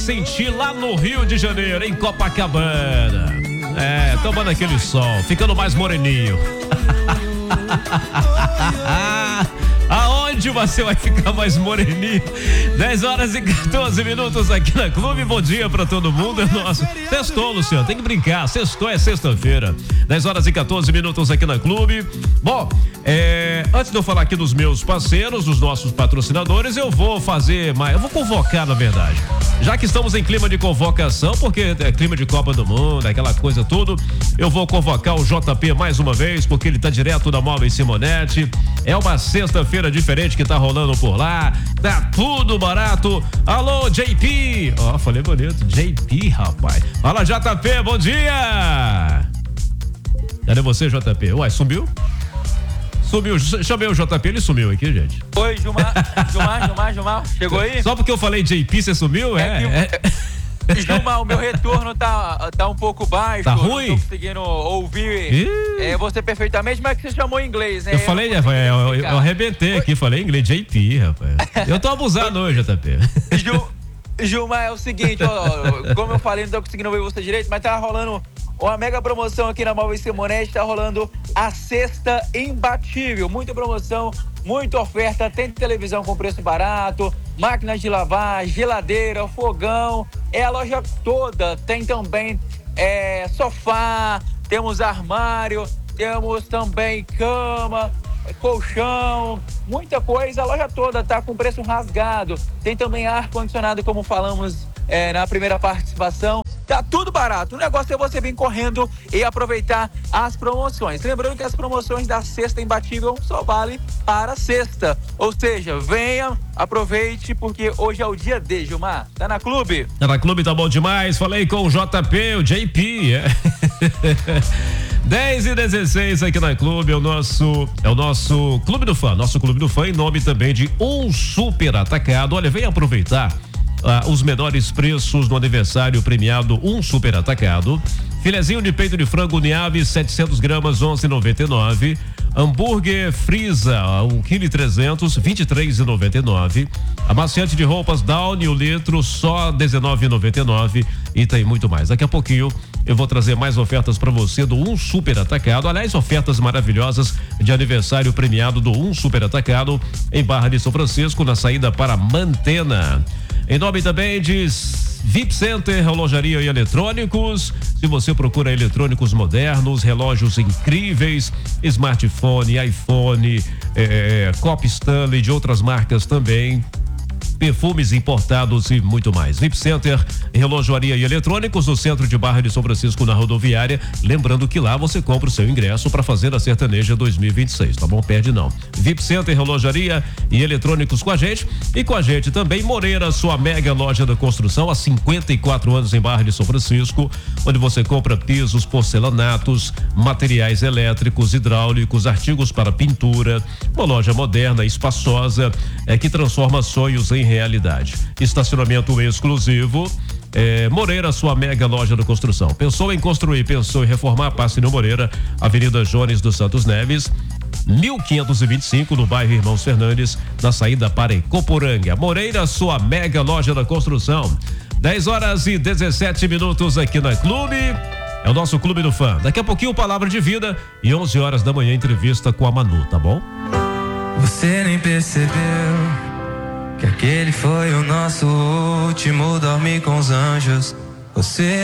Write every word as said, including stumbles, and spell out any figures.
sentir lá no Rio de Janeiro, em Copacabana. É, tomando aquele sol, ficando mais moreninho. Aonde você vai ficar mais moreninho? dez horas e quatorze minutos aqui na Clube. Bom dia pra todo mundo. É nosso. Sextou, Luciano. Tem que brincar. Sextou é sexta-feira. dez horas e quatorze minutos aqui na Clube. Bom, é, antes de eu falar aqui dos meus parceiros, dos nossos patrocinadores, eu vou fazer mais. Eu vou convocar, na verdade. Já que estamos em clima de convocação, porque é clima de Copa do Mundo, aquela coisa tudo, eu vou convocar o J P mais uma vez, porque ele tá direto da Móveis Simonetti. É uma sexta-feira diferente que tá rolando por lá. Tá tudo barato. Alô, J P. Ó, oh, falei bonito. J P, rapaz. Fala, J P, bom dia. Cadê você, J P? Uai, sumiu? Sumiu. Chamei o J P, ele sumiu aqui, gente. Oi, Gilmar. Gilmar, Gilmar, Gilmar. Chegou aí? Só porque eu falei J P, você sumiu? É. é, é... Gilmar, o meu retorno tá, tá um pouco baixo. Tá ruim? Não tô conseguindo ouvir é, você perfeitamente, mas que você chamou em inglês, né? Eu falei, eu, eu, eu arrebentei aqui, falei em inglês, J P, rapaz. Eu tô abusando hoje, J P. Gil, Gilmar, é o seguinte, ó, como eu falei, não tô conseguindo ouvir você direito, mas tá rolando uma mega promoção aqui na Móveis Simonetti, tá rolando a Sexta Imbatível. Muita promoção, muita oferta, tem televisão com preço barato, máquinas de lavar, geladeira, fogão, é a loja toda. Tem também é, sofá, temos armário, temos também cama, colchão, muita coisa. A loja toda tá com preço rasgado. Tem também ar-condicionado, como falamos é, na primeira participação. Tá tudo barato. O negócio é você vir correndo e aproveitar as promoções. Lembrando que as promoções da Sexta Imbatível só vale para sexta. Ou seja, venha, aproveite, porque hoje é o dia D, Gilmar. Tá na Clube? Tá na Clube, tá bom demais. Falei com o J P, o J P. É. dez e dezesseis aqui na Clube, é o nosso, é o nosso Clube do Fã. Nosso Clube do Fã, em nome também de Um Super Atacado. Olha, vem aproveitar Ah, os menores preços no aniversário premiado Um Super Atacado. Filezinho de peito de frango Niave, setecentos gramas, onze e noventa e nove. Hambúrguer Frisa, um quilo e trezentos, vinte e três e noventa e nove. Amaciante de roupas Downy, o litro, só dezenove e noventa e nove. E tem muito mais. Daqui a pouquinho eu vou trazer mais ofertas para você do Um Super Atacado. Aliás, ofertas maravilhosas de aniversário premiado do Um Super Atacado em Barra de São Francisco, na saída para Mantena. Em nome também de V I P Center, relojaria e eletrônicos. Se você procura eletrônicos modernos, relógios incríveis, smartphone, iPhone, é, Copa Stanley, de outras marcas também, perfumes importados e muito mais. V I P Center, relojoaria e eletrônicos no centro de Barra de São Francisco, na rodoviária. Lembrando que lá você compra o seu ingresso para fazer a Sertaneja dois mil e vinte e seis, tá bom? Perde não. V I P Center, relojaria e eletrônicos com a gente. E com a gente também Moreira, sua mega loja da construção, há cinquenta e quatro anos em Barra de São Francisco, onde você compra pisos, porcelanatos, materiais elétricos, hidráulicos, artigos para pintura. Uma loja moderna, espaçosa, é, que transforma sonhos em realidade. Estacionamento exclusivo. É, Moreira, sua mega loja da construção. Pensou em construir, pensou em reformar? Passe no Moreira, Avenida Jones dos Santos Neves, mil quinhentos e vinte e cinco, no bairro Irmãos Fernandes, na saída para Icoporanga. Moreira, sua mega loja da construção. dez horas e dezessete minutos aqui na Clube. É o nosso Clube do Fã. Daqui a pouquinho, Palavra de Vida, e onze horas da manhã, entrevista com a Manu, tá bom? Você nem percebeu que aquele foi o nosso último dormir com os anjos. Você